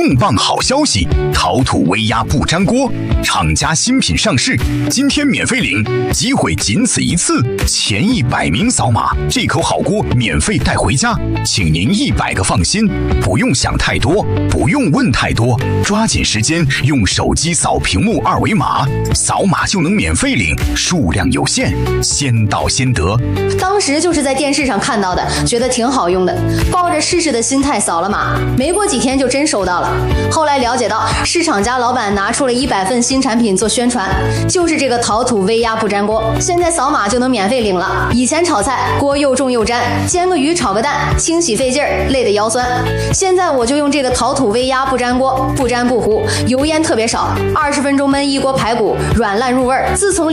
重磅好消息，陶土微压不粘锅，厂家新品上市，今天免费领，机会仅此一次，前100名扫码，这口好锅免费带回家，请您100个放心，不用想太多，不用问太多，抓紧时间用手机扫屏幕2维码，扫码就能免费领，数量有限，先到先得。 当时就是在电视上看到的，觉得挺好用的，抱着试试的心态扫了码，没过几天就真收到了。后来了解到，是厂家老板拿出了100份新产品做宣传，就是这个陶土微压不粘锅，现在扫码就能免费领了。以前炒菜锅又重又粘，煎个鱼炒个蛋，清洗费劲儿，累得腰酸。现在我就用这个陶土微压不粘锅，不粘不糊，油烟特别少，20分钟焖一锅排骨，软烂入味。自从